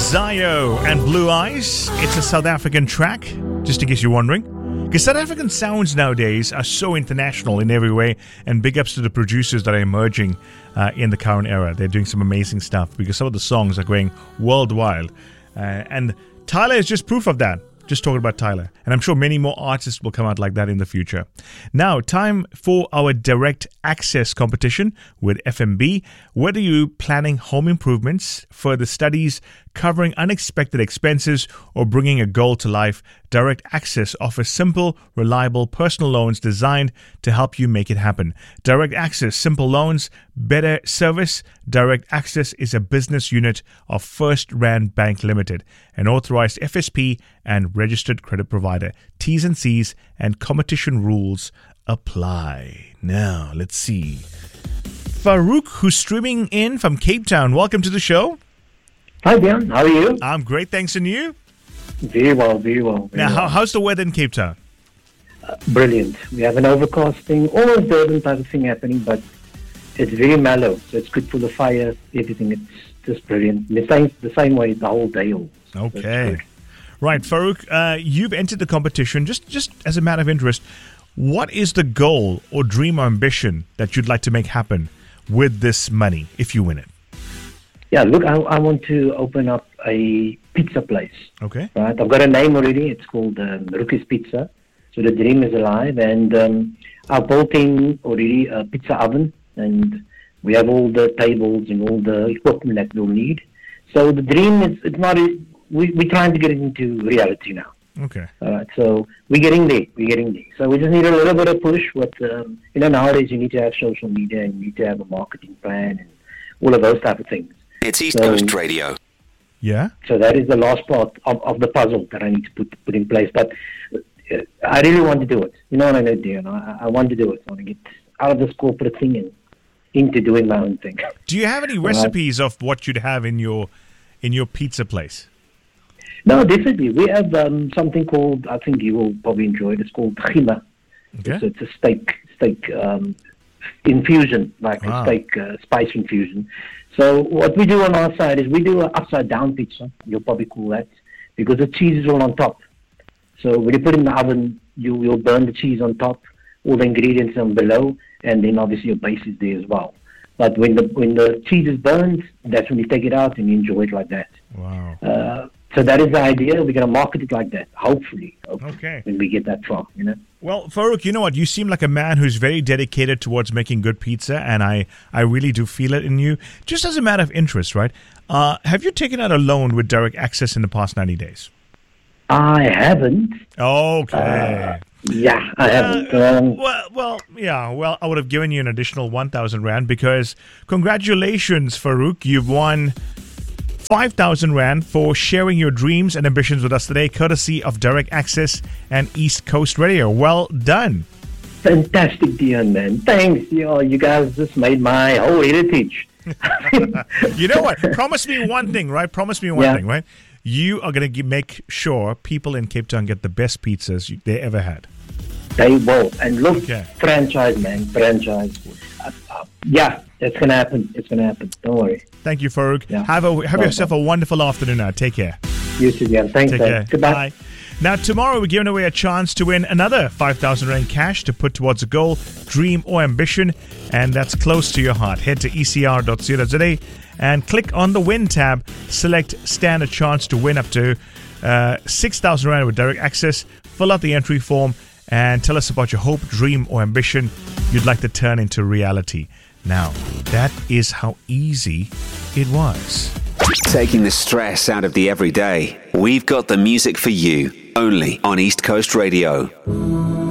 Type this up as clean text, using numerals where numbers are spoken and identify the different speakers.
Speaker 1: Zio and Blue Eyes. It's a South African track, just in case you're wondering. Because South African sounds nowadays are so international in every way, and big ups to the producers that are emerging in the current era. They're doing some amazing stuff because some of the songs are going worldwide. And Tyler is just proof of that. Just talking about Tyler. And I'm sure many more artists will come out like that in the future. Now, time for our direct access competition with FMB. Whether you're planning home improvements, further studies, covering unexpected expenses, or bringing a goal to life, Direct Access offers simple, reliable personal loans designed to help you make it happen. Direct Access, simple loans, better service. Direct Access is a business unit of First Rand Bank Limited, an authorized FSP and registered credit provider. T's and C's and competition rules apply. Now, let's see. Farouk, who's streaming in from Cape Town. Welcome to the show.
Speaker 2: Hi, Dan. How are you?
Speaker 1: I'm great, thanks. And you?
Speaker 2: Very well, very well.
Speaker 1: Now, how's the weather in Cape Town?
Speaker 2: Brilliant. We have an overcasting, almost Durban type of thing happening, but it's very mellow, so it's good for the fire, everything. It's just brilliant. The same way the whole day.
Speaker 1: Okay. Right, Farouk, you've entered the competition. Just as a matter of interest, what is the goal or dream or ambition that you'd like to make happen with this money if you win it?
Speaker 2: Yeah, look, I want to open up a pizza place.
Speaker 1: Okay.
Speaker 2: Right, I've got a name already. It's called Rukis Pizza. So the dream is alive, and I've built in already a pizza oven, and we have all the tables and all the equipment that we'll need. So the dream is, it's not, we're trying to get it into reality now.
Speaker 1: Okay.
Speaker 2: All right, so we're getting there. So we just need a little bit of push. But nowadays you need to have social media and you need to have a marketing plan and all of those type of things.
Speaker 3: It's East Coast Radio.
Speaker 1: Yeah.
Speaker 2: So that is the last part of the puzzle that I need to put in place. But I really want to do it. You know what I mean, dear? I want to do it. I want to get out of this corporate thing and into doing my own thing.
Speaker 1: Do you have any recipes of what you'd have in your pizza place?
Speaker 2: No, definitely. We have something called, I think you will probably enjoy it. It's called khima.
Speaker 1: Okay.
Speaker 2: It's a steak infusion, like a steak spice infusion. So what we do on our side is we do an upside down pizza. You'll probably call that, because the cheese is all on top. So when you put it in the oven, you'll burn the cheese on top, all the ingredients are below, and then obviously your base is there as well. But when the cheese is burned, that's when you take it out and you enjoy it like that.
Speaker 1: Wow.
Speaker 2: So that is the idea. We're going to market it like that, hopefully.
Speaker 1: Okay.
Speaker 2: When we get that far,
Speaker 1: Well, Farouk, you know what? You seem like a man who's very dedicated towards making good pizza, and I really do feel it in you. Just as a matter of interest, right? Have you taken out a loan with Direct Access in the past 90 days?
Speaker 2: I haven't.
Speaker 1: Okay.
Speaker 2: Yeah, I haven't.
Speaker 1: Well, I would have given you an additional 1,000 Rand because congratulations, Farouk. You've won 5,000 Rand for sharing your dreams and ambitions with us today, courtesy of Direct Access and East Coast Radio. Well done.
Speaker 2: Fantastic, Dion, man. Thanks. You guys just made my whole heritage.
Speaker 1: You know what? Promise me one thing, right? Right? You are going to make sure people in Cape Town get the best pizzas they ever had.
Speaker 2: They will. And look, franchise, man. Franchise. Yeah, it's going to happen. Don't worry.
Speaker 1: Thank you, Farouk.
Speaker 2: Yeah.
Speaker 1: Have yourself a wonderful afternoon now. Take care.
Speaker 2: You too, yeah. Thanks,
Speaker 1: Take care.
Speaker 2: Goodbye.
Speaker 1: Bye. Now, tomorrow we're giving away a chance to win another 5,000 Rand cash to put towards a goal, dream, or ambition, and that's close to your heart. Head to ecr.co.za and click on the Win tab. Select Stand a Chance to win up to 6,000 Rand with Direct Access. Fill out the entry form and tell us about your hope, dream, or ambition you'd like to turn into reality. Now, that is how easy it was.
Speaker 3: Taking the stress out of the everyday. We've got the music for you, only on East Coast Radio.